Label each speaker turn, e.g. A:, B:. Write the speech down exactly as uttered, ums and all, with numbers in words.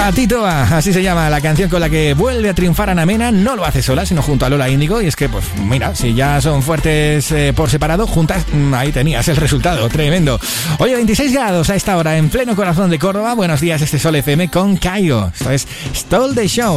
A: Patitoa, así se llama la canción con la que vuelve a triunfar Ana Mena. No lo hace sola, sino junto a Lola Índigo. Y es que, pues mira, si ya son fuertes eh, por separado, juntas, ahí tenías el resultado, tremendo. Oye, veintiséis grados a esta hora en pleno corazón de Córdoba. Buenos días, este es Sol F M con Caio. Esto es Stole the Show.